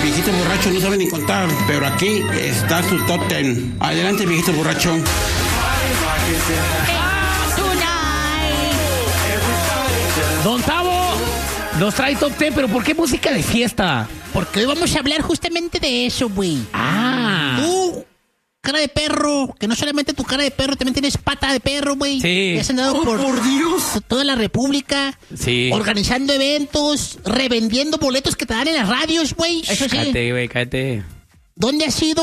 viejito borracho no sabe ni contar, pero aquí está su top 10. Adelante, viejito borracho. Don Tavo nos trae top 10, pero ¿por qué música de fiesta? Porque hoy vamos a hablar justamente de eso, güey. Tú, cara de perro, que no solamente tu cara de perro, también tienes pata de perro, güey. Sí. Que has andado por Dios, toda la república, sí, organizando eventos, revendiendo boletos que te dan en las radios, güey. Eso sí. Cállate, güey, cállate. ¿Dónde ha sido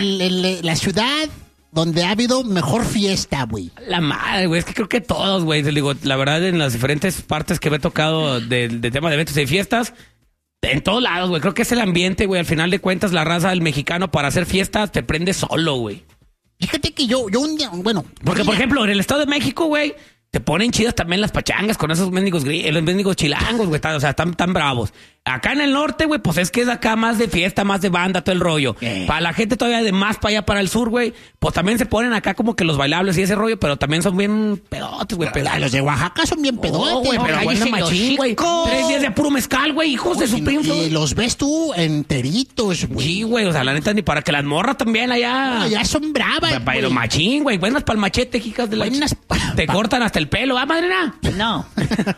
la ciudad donde ha habido mejor fiesta, güey? La madre, güey, es que creo que todos, güey. Digo, la verdad, en las diferentes partes que me he tocado de tema de eventos y de fiestas, en todos lados, güey. Creo que es el ambiente, güey. Al final de cuentas, la raza del mexicano para hacer fiestas te prende solo, güey. Fíjate que yo un día, bueno... Porque, por ejemplo, en el Estado de México, güey, te ponen chidas también las pachangas con esos mendigos los mendigos chilangos, güey. O sea, están tan bravos. Acá en el norte, güey, pues es que es acá más de fiesta, más de banda, todo el rollo. Para la gente todavía de más para allá, para el sur, güey, pues también se ponen acá como que los bailables y ese rollo, pero también son bien pedotes, güey. Los de Oaxaca son bien pedotes, güey, pero bueno, machín, güey. 3 días de puro mezcal, güey, hijos de su pinzo. Y los ves tú enteritos, güey. Sí, güey, o sea, la neta, ni para que las morras también allá. No, ya son bravas, güey. Pero machín, güey, buenas pa'l machete, hijas de la... Te cortan hasta el pelo, ¿ah, madrina? No.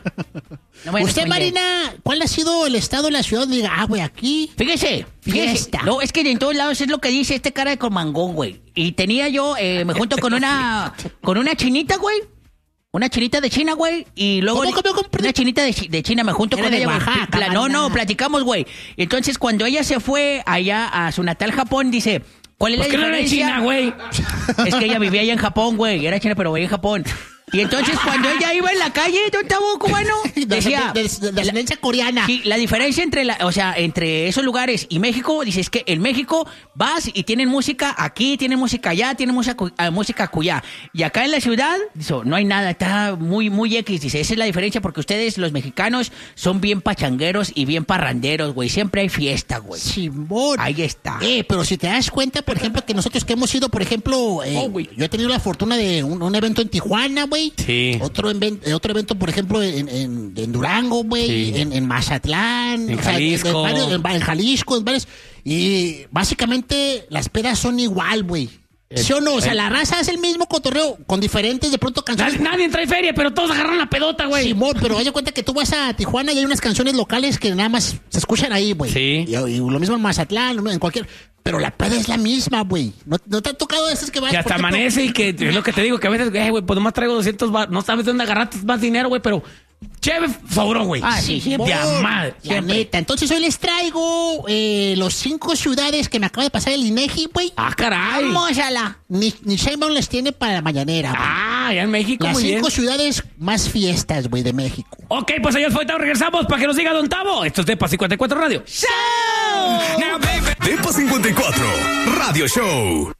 Usted, Marina, ¿cuál ha sido el estado de la ciudad donde diga, güey, aquí? Fíjese. No, es que en todos lados es lo que dice este cara de comangón, güey. Y tenía yo, me junto con una chinita, güey. Una chinita de China, güey. Y luego ¿Cómo? una chinita de China, me junto con ella, Oaxaca, No, platicamos, güey. Entonces, cuando ella se fue allá a su natal Japón, dice... ¿Cuál es la diferencia? China, güey. Es que ella vivía allá en Japón, güey. Era china, pero vivía en Japón. Y entonces cuando ella iba en la calle, don Tavo cubano, decía... De ascendencia coreana. Sí, la diferencia entre esos lugares y México, dice, es que en México vas y tienen música aquí, tienen música allá, tienen música acullá. Y acá en la ciudad, dice, no hay nada, está muy, muy X. Dice, esa es la diferencia porque ustedes, los mexicanos, son bien pachangueros y bien parranderos, güey. Siempre hay fiesta, güey. Simón. Ahí está. Pero si te das cuenta, por ejemplo, que nosotros que hemos ido, por ejemplo, yo he tenido la fortuna de un evento en Tijuana, güey. Sí. Otro evento, por ejemplo, en Durango, güey. Sí. En Mazatlán. En Jalisco. En Jalisco, en varios. Y básicamente las pedas son igual, güey. ¿Sí o no? O sea, la raza es el mismo cotorreo con diferentes, de pronto, canciones. Nadie trae feria, pero todos agarran la pedota, güey. Simón, pero haz de cuenta que tú vas a Tijuana y hay unas canciones locales que nada más se escuchan ahí, güey. Sí. Y lo mismo en Mazatlán, en cualquier... Pero la peda es la misma, güey. ¿No te han tocado esas que van? Que hasta amanece y que es lo que te digo, que a veces, güey, pues nomás traigo 200 bar, no sabes de dónde agarraste más dinero, güey, pero chévere sobró, güey. Sí, siempre. Madre, la siempre. neta. Entonces hoy les traigo los 5 ciudades que me acaba de pasar el INEGI, güey. Ah, caray. Vamos a la... Ni Sheinbaum les tiene para la mañanera, güey. Allá en México, las muy 5 bien. ciudades más fiestas, güey, de México. Ok, pues allá fue, regresamos para que nos diga Don Tavo. Esto es Depa 54 Radio. Depa 54 Radio Show.